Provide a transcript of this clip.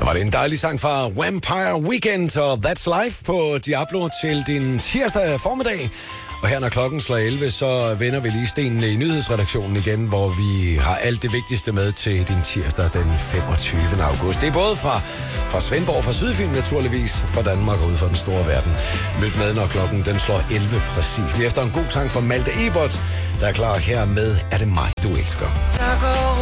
Og det er en dejlig sang fra Vampire Weekend og That's Life på Diablo til din tirsdag formiddag. Og her når klokken slår 11, så vender vi lige stenene i nyhedsredaktionen igen, hvor vi har alt det vigtigste med til din tirsdag den 25. august. Det er både fra Svendborg, fra Sydfyn naturligvis, fra Danmark og ud for den store verden. Lyt med, når klokken den slår 11 præcis. Lige efter en god sang fra Malte Ebert, der er klar her med Er det mig, du elsker?